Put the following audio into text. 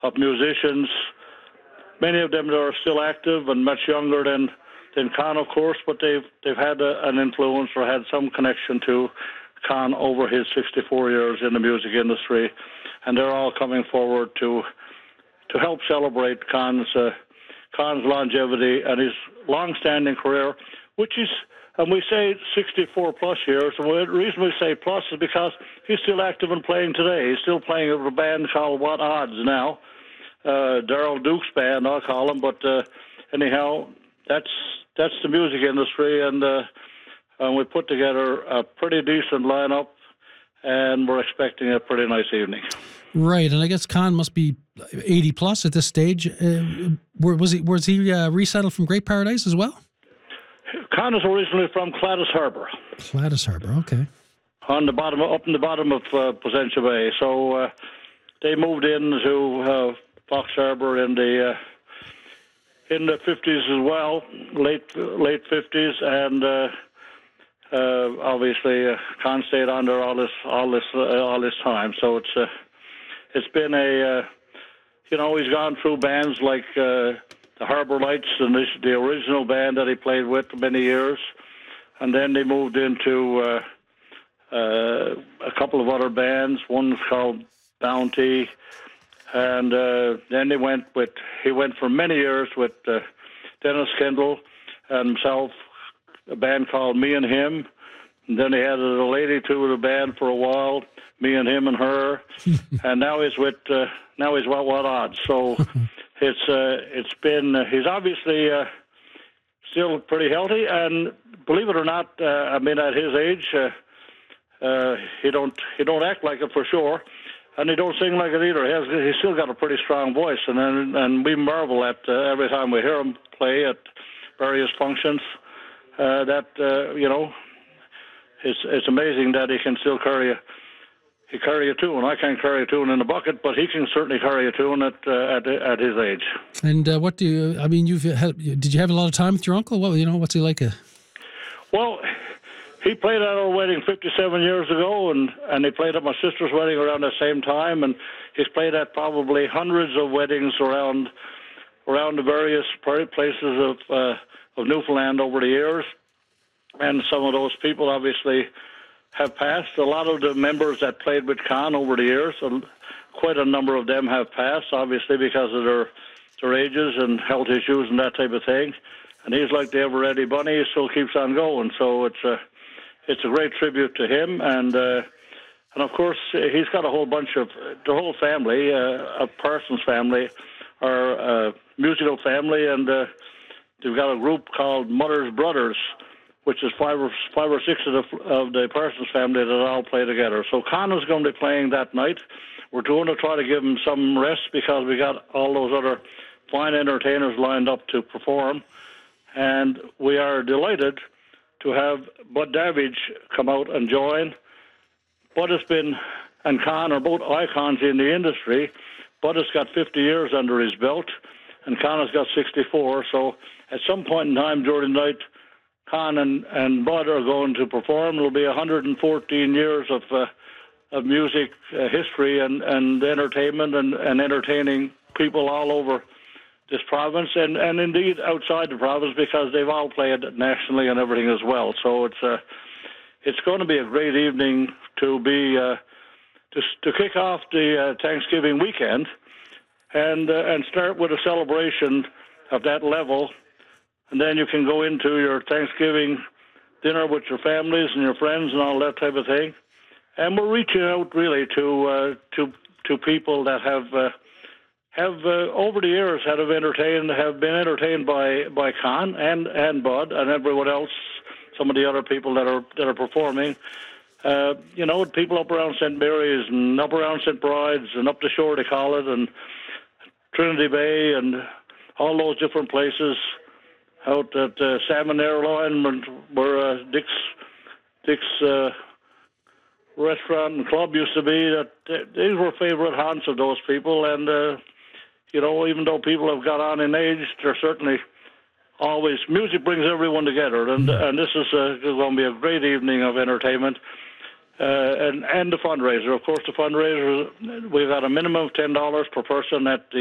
of musicians. Many of them are still active and much younger than Con, of course, but they've had an influence or had some connection to Con over his 64 years in the music industry, and they're all coming forward to help celebrate Con's longevity and his long-standing career, which is, and we say 64 plus years, and the reason we say plus is because he's still active and playing today. He's still playing with a band called What Odds now, Daryl Duke's band, I'll call him, but anyhow, that's the music industry, and we put together a pretty decent lineup, and we're expecting a pretty nice evening. Right, and I guess Con must be 80 plus at this stage. Was he resettled from Great Paradise as well? Con is originally from Gladys Harbour. Gladys Harbour, okay. Up in the bottom of Placentia Bay. So they moved into Fox Harbour in the 50s as well, late 50s, and obviously Con stayed on there all this time. So it's been he's gone through bands like the Harbour Lights and the original band that he played with for many years, and then they moved into a couple of other bands. One's called Bounty, and then he went for many years with Dennis Kendall and himself, a band called Me and Him. And then he added a lady to the band for a while, Me and Him and Her, and now he's with What Odds. So it's been he's obviously still pretty healthy, and believe it or not, at his age, he don't act like it for sure, and he don't sing like it either. He's still got a pretty strong voice, and we marvel at every time we hear him play at various functions. It's amazing that he can still carry a tune. I can't carry a tune in a bucket, but he can certainly carry a tune at his age. And what do you? I mean, did you have a lot of time with your uncle? What's he like? Well, he played at our wedding 57 years ago, and he played at my sister's wedding around the same time, and he's played at probably hundreds of weddings around the various places of Newfoundland over the years. And some of those people obviously have passed. A lot of the members that played with Con over the years, quite a number of them have passed, obviously because of their ages and health issues and that type of thing. And he's like the ever-ready bunny. He still keeps on going. So it's a great tribute to him. And of course, he's got a whole bunch of, the whole family, of Parsons family, are a musical family, and they've got a group called Mother's Brothers, which is five or six of the Parsons family that all play together. So Con is going to be playing that night. We're going to try to give him some rest because we got all those other fine entertainers lined up to perform. And we are delighted to have Bud Davidge come out and join. Bud and Con are both icons in the industry. Bud has got 50 years under his belt, and Con has got 64. So at some point in time during the night, Con and Bud are going to perform. It'll be 114 years of music history and entertainment and entertaining people all over this province and indeed outside the province, because they've all played nationally and everything as well. So it's going to be a great evening to be to kick off the Thanksgiving weekend and start with a celebration of that level. And then you can go into your Thanksgiving dinner with your families and your friends and all that type of thing. And we're reaching out really to people that have over the years have been entertained by Con and Bud and everyone else. Some of the other people that are performing. People up around St. Mary's and up around St. Bride's and up the shore they call it, and Trinity Bay and all those different places. Out at Salmon Airline, where Dick's restaurant and club used to be, these were favorite haunts of those people. And, even though people have got on in age, they're certainly always, music brings everyone together. And this is going to be a great evening of entertainment. and the fundraiser. Of course, the fundraiser, we've got a minimum of $10 per person at